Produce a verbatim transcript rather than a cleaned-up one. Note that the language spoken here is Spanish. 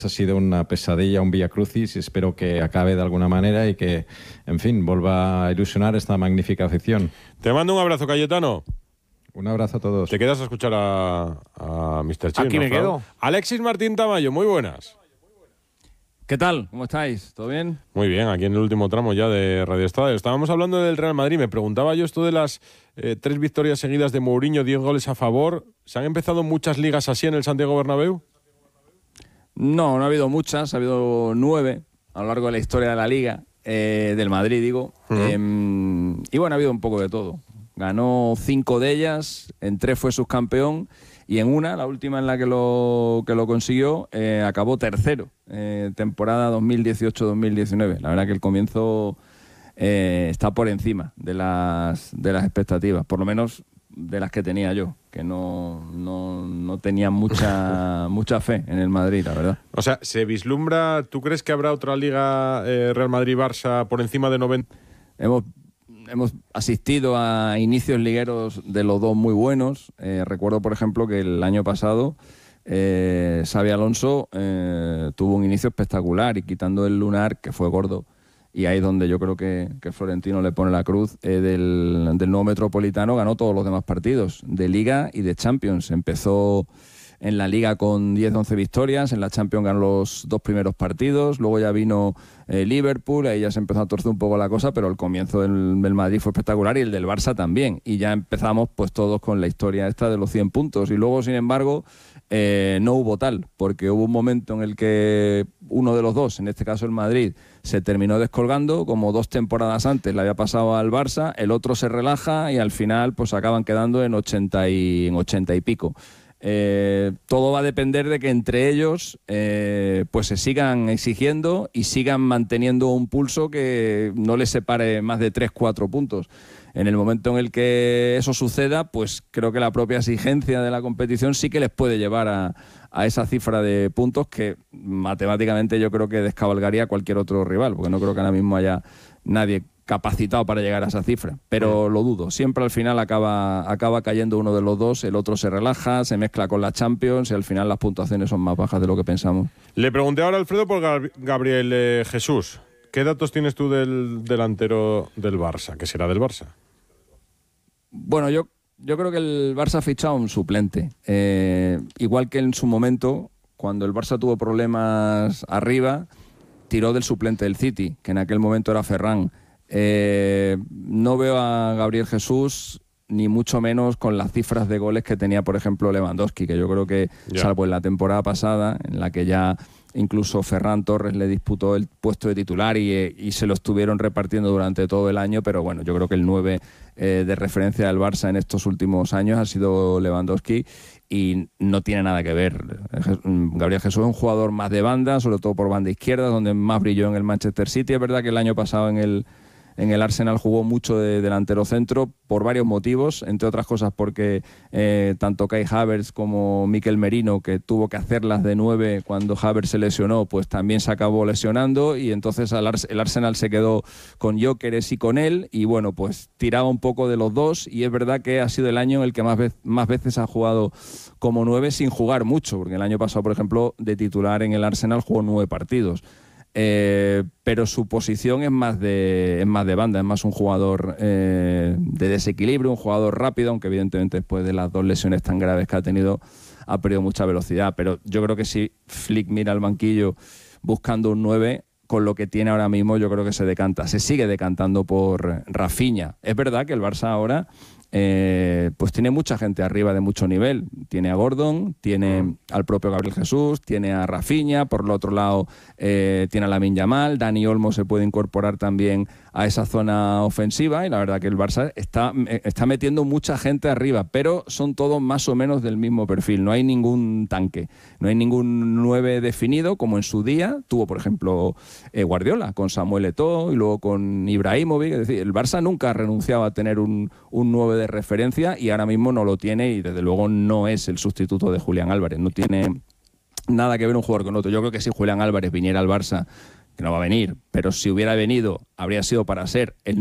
Ha sido una pesadilla, un viacrucis, y espero que acabe de alguna manera y que, en fin, vuelva a ilusionar esta magnífica afición. Te mando un abrazo, Cayetano. Un abrazo a todos. Te quedas a escuchar a, a mister Chin. Aquí ¿no, me Fran? quedo. Alexis Martín Tamayo, muy buenas. ¿Qué tal? ¿Cómo estáis? ¿Todo bien? Muy bien, aquí en el último tramo ya de Radio Estadio. Estábamos hablando del Real Madrid. Me preguntaba yo esto de las eh, tres victorias seguidas de Mourinho, diez goles a favor. ¿Se han empezado muchas ligas así en el Santiago Bernabéu? No, no ha habido muchas, ha habido nueve a lo largo de la historia de la Liga, eh, del Madrid, digo. Uh-huh. eh, y bueno, ha habido un poco de todo. Ganó cinco de ellas, en tres fue subcampeón y en una, la última en la que lo, que lo consiguió, eh, acabó tercero, eh, temporada dos mil dieciocho dos mil diecinueve. La verdad que el comienzo eh, está por encima de las, de las expectativas, por lo menos de las que tenía yo, que no, no, no tenía mucha mucha fe en el Madrid, la verdad. O sea, ¿se vislumbra, tú crees que habrá otra liga eh, Real Madrid-Barça por encima de noventa? Hemos, hemos asistido a inicios ligueros de los dos muy buenos. Eh, recuerdo, por ejemplo, que el año pasado eh, Xabi Alonso eh, tuvo un inicio espectacular y quitando el lunar, que fue gordo, y ahí es donde yo creo que, que Florentino le pone la cruz, eh, del, del nuevo Metropolitano ganó todos los demás partidos, de Liga y de Champions. Empezó en la Liga con diez once victorias, en la Champions ganó los dos primeros partidos, luego ya vino eh, Liverpool, ahí ya se empezó a torcer un poco la cosa, pero el comienzo del, del Madrid fue espectacular y el del Barça también, y ya empezamos pues todos con la historia esta de los cien puntos, y luego sin embargo eh, no hubo tal, porque hubo un momento en el que uno de los dos, en este caso el Madrid, se terminó descolgando, como dos temporadas antes le había pasado al Barça, el otro se relaja y al final pues acaban quedando en ochenta y, en ochenta y pico. Eh, todo va a depender de que entre ellos eh, pues se sigan exigiendo y sigan manteniendo un pulso que no les separe más de tres cuatro puntos. En el momento en el que eso suceda, pues creo que la propia exigencia de la competición sí que les puede llevar a, a esa cifra de puntos que matemáticamente yo creo que descabalgaría a cualquier otro rival, porque no creo que ahora mismo haya nadie capacitado para llegar a esa cifra, pero lo dudo. Siempre al final acaba, acaba cayendo uno de los dos, el otro se relaja, se mezcla con la Champions y al final las puntuaciones son más bajas de lo que pensamos. Le pregunté ahora a Alfredo por Gab- Gabriel eh, Jesús. ¿Qué datos tienes tú del delantero del Barça? ¿Qué será del Barça? Bueno, yo, yo creo que el Barça ha fichado un suplente. Eh, igual que en su momento, cuando el Barça tuvo problemas arriba, tiró del suplente del City, que en aquel momento era Ferran. Eh, no veo a Gabriel Jesús ni mucho menos con las cifras de goles que tenía, por ejemplo, Lewandowski, que yo creo que, yeah. salvo en la temporada pasada, en la que ya incluso Ferran Torres le disputó el puesto de titular y, y se lo estuvieron repartiendo durante todo el año, pero bueno, yo creo que el nueve eh, de referencia del Barça en estos últimos años ha sido Lewandowski y no tiene nada que ver. Gabriel Jesús es un jugador más de banda, sobre todo por banda izquierda, donde más brilló en el Manchester City. Es verdad que el año pasado en el En el Arsenal jugó mucho de delantero centro por varios motivos, entre otras cosas porque eh, tanto Kai Havertz como Mikel Merino, que tuvo que hacerlas de nueve cuando Havertz se lesionó, pues también se acabó lesionando y entonces el, Ars- el Arsenal se quedó con Gyökeres y con él y bueno, pues tiraba un poco de los dos y es verdad que ha sido el año en el que más, vez- más veces ha jugado como nueve sin jugar mucho, porque el año pasado, por ejemplo, de titular en el Arsenal jugó nueve partidos. Eh, pero su posición es más de es más de banda, es más un jugador eh, de desequilibrio, un jugador rápido, aunque evidentemente después de las dos lesiones tan graves que ha tenido ha perdido mucha velocidad, pero yo creo que si Flick mira al banquillo buscando un nueve, con lo que tiene ahora mismo yo creo que se decanta, se sigue decantando por Rafinha. Es verdad que el Barça ahora Eh, pues tiene mucha gente arriba de mucho nivel, tiene a Gordon, tiene al propio Gabriel Jesús, tiene a Rafinha, por el otro lado eh, tiene a Lamine Yamal, Dani Olmo se puede incorporar también a esa zona ofensiva y la verdad que el Barça está, está metiendo mucha gente arriba, pero son todos más o menos del mismo perfil, no hay ningún tanque, no hay ningún nueve definido como en su día tuvo por ejemplo eh, Guardiola con Samuel Eto'o y luego con Ibrahimovic. Es decir, el Barça nunca ha renunciado a tener un, un nueve de referencia y ahora mismo no lo tiene y desde luego no es el sustituto de Julián Álvarez, no tiene nada que ver un jugador con otro. Yo creo que si Julián Álvarez viniera al Barça, que no va a venir, pero si hubiera venido habría sido para ser el